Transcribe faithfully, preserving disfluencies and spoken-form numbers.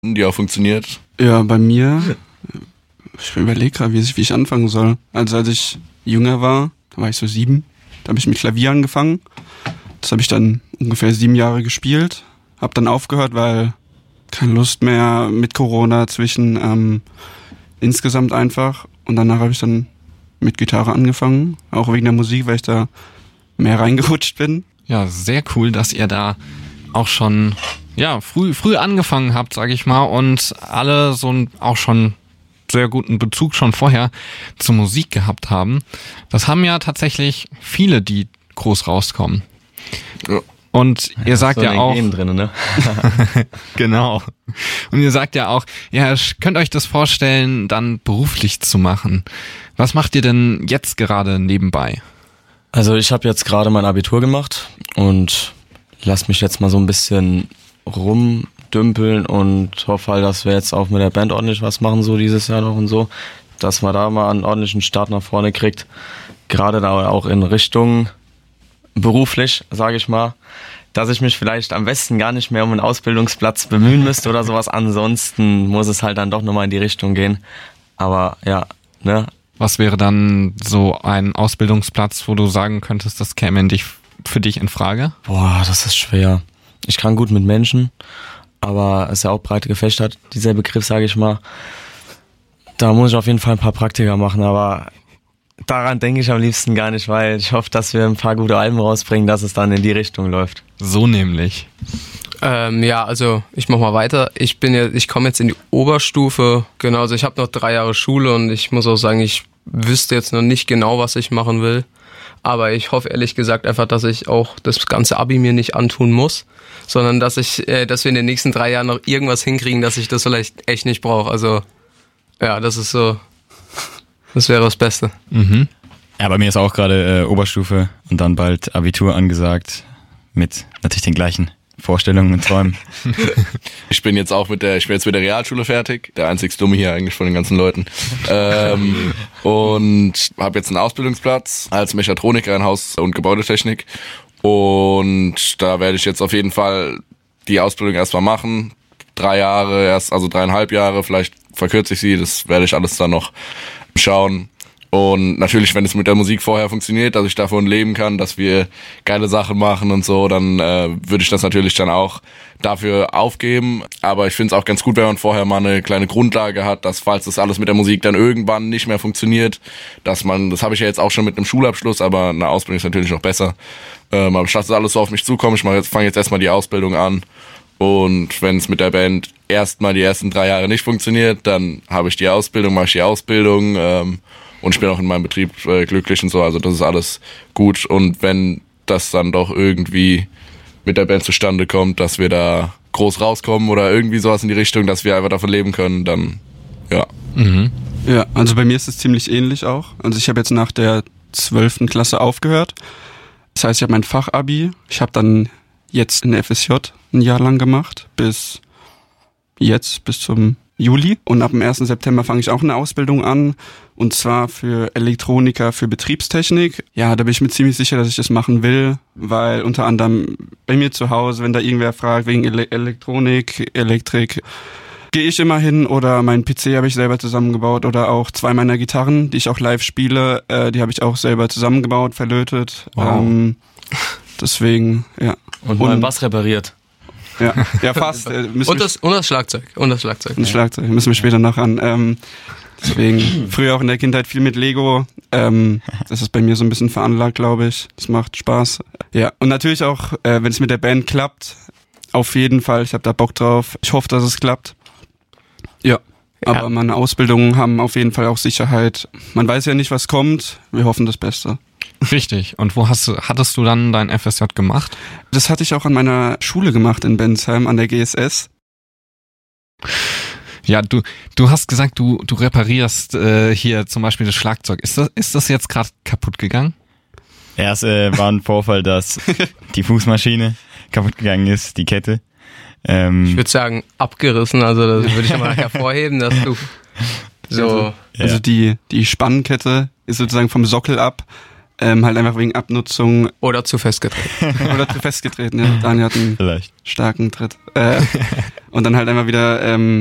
die auch funktioniert? Ja, bei mir, ich überlege gerade, wie ich, wie ich anfangen soll. Also als ich jünger war, da war ich so sieben, da habe ich mit Klavier angefangen. Das habe ich dann ungefähr sieben Jahre gespielt. Habe dann aufgehört, weil keine Lust mehr mit Corona zwischen ähm, insgesamt einfach. Und danach habe ich dann mit Gitarre angefangen, auch wegen der Musik, weil ich da mehr reingerutscht bin. Ja, sehr cool, dass ihr da auch schon ja früh früh angefangen habt, sage ich mal, und alle so einen auch schon sehr guten Bezug schon vorher zur Musik gehabt haben. Das haben ja tatsächlich viele, die groß rauskommen. Ja. Und ihr sagt so ja auch, drin, ne? genau. Und ihr sagt ja auch, ja, könnt euch das vorstellen, dann beruflich zu machen. Was macht ihr denn jetzt gerade nebenbei? Also ich habe jetzt gerade mein Abitur gemacht und lass mich jetzt mal so ein bisschen rumdümpeln und hoffe halt, dass wir jetzt auch mit der Band ordentlich was machen, so dieses Jahr noch und so, dass man da mal einen ordentlichen Start nach vorne kriegt. Gerade da auch in Richtung beruflich, sage ich mal, dass ich mich vielleicht am besten gar nicht mehr um einen Ausbildungsplatz bemühen müsste oder sowas. Ansonsten muss es halt dann doch nochmal in die Richtung gehen. Aber ja, ne. Was wäre dann so ein Ausbildungsplatz, wo du sagen könntest, das käme in dich, für dich in Frage? Boah, das ist schwer. Ich kann gut mit Menschen, aber es ist ja auch breit gefächert, dieser Begriff, sage ich mal. Da muss ich auf jeden Fall ein paar Praktika machen, aber daran denke ich am liebsten gar nicht, weil ich hoffe, dass wir ein paar gute Alben rausbringen, dass es dann in die Richtung läuft. So nämlich. Ähm, ja, also ich mach mal weiter. Ich bin ja, ich komme jetzt in die Oberstufe. Genau, also ich habe noch drei Jahre Schule und ich muss auch sagen, ich wüsste jetzt noch nicht genau, was ich machen will. Aber ich hoffe ehrlich gesagt einfach, dass ich auch das ganze Abi mir nicht antun muss, sondern dass ich, äh, dass wir in den nächsten drei Jahren noch irgendwas hinkriegen, dass ich das vielleicht echt nicht brauche. Also ja, das ist so, das wäre das Beste. Mhm. Ja, bei mir ist auch gerade äh, Oberstufe und dann bald Abitur angesagt mit natürlich den gleichen Vorstellungen und Träumen. Ich bin jetzt auch mit der, ich bin jetzt mit der Realschule fertig, der einzig Dumme hier eigentlich von den ganzen Leuten. ähm, und habe jetzt einen Ausbildungsplatz als Mechatroniker in Haus- und Gebäudetechnik. Und da werde ich jetzt auf jeden Fall die Ausbildung erstmal machen. Drei Jahre, erst, also dreieinhalb Jahre, vielleicht verkürze ich sie, das werde ich alles dann noch schauen. Und natürlich, wenn es mit der Musik vorher funktioniert, dass ich davon leben kann, dass wir geile Sachen machen und so, dann äh, würde ich das natürlich dann auch dafür aufgeben. Aber ich finde es auch ganz gut, wenn man vorher mal eine kleine Grundlage hat, dass falls das alles mit der Musik dann irgendwann nicht mehr funktioniert, dass man, das habe ich ja jetzt auch schon mit einem Schulabschluss, aber eine Ausbildung ist natürlich noch besser. Ähm, aber statt das alles so auf mich zukommt, ich mache jetzt, fange jetzt erstmal die Ausbildung an. Und wenn es mit der Band erstmal die ersten drei Jahre nicht funktioniert, dann habe ich die Ausbildung, mache ich die Ausbildung, ähm, und ich bin auch in meinem Betrieb äh, glücklich und so, also das ist alles gut. Und wenn das dann doch irgendwie mit der Band zustande kommt, dass wir da groß rauskommen oder irgendwie sowas in die Richtung, dass wir einfach davon leben können, dann ja. Mhm. Ja, also bei mir ist es ziemlich ähnlich auch. Also ich habe jetzt nach der zwölften Klasse aufgehört. Das heißt, ich habe mein Fachabi. Ich habe dann jetzt in der F S J ein Jahr lang gemacht, bis jetzt, bis zum Juli. Und ab dem ersten September fange ich auch eine Ausbildung an. Und zwar für Elektroniker für Betriebstechnik. Ja, da bin ich mir ziemlich sicher, dass ich das machen will, weil unter anderem bei mir zu Hause, wenn da irgendwer fragt wegen Ele- Elektronik, Elektrik, gehe ich immer hin, oder mein P C habe ich selber zusammengebaut, oder auch zwei meiner Gitarren, die ich auch live spiele, äh, die habe ich auch selber zusammengebaut, verlötet. Wow. Ähm, deswegen, ja. Und meinen Bass repariert. Ja, ja fast. Äh, Und das, und das Schlagzeug. Und das Schlagzeug. Ein Schlagzeug, müssen wir später noch an. Ähm, deswegen, früher auch in der Kindheit viel mit Lego. Ähm, das ist bei mir so ein bisschen veranlagt, glaube ich. Das macht Spaß. Ja, und natürlich auch, äh, wenn es mit der Band klappt, auf jeden Fall. Ich habe da Bock drauf. Ich hoffe, dass es klappt. Ja, Ja. aber meine Ausbildungen haben auf jeden Fall auch Sicherheit. Man weiß ja nicht, was kommt. Wir hoffen das Beste. Richtig. Und wo hast du, hattest du dann dein F S J gemacht? Das hatte ich auch an meiner Schule gemacht in Bensheim, an der G S S. Ja, du, du hast gesagt, du, du reparierst äh, hier zum Beispiel das Schlagzeug. Ist das, ist das jetzt gerade kaputt gegangen? Ja, es äh, war ein Vorfall, dass die Fußmaschine kaputt gegangen ist, die Kette. Ähm, Ich würde sagen, abgerissen. Also das würde ich mal hervorheben, dass du so... Also, Ja. also die, die Spannkette ist sozusagen vom Sockel ab. Ähm, halt einfach wegen Abnutzung Oder zu festgetreten. oder zu festgetreten. Ja. Daniel hat einen vielleicht. starken Tritt. Äh, und dann halt einmal wieder ähm,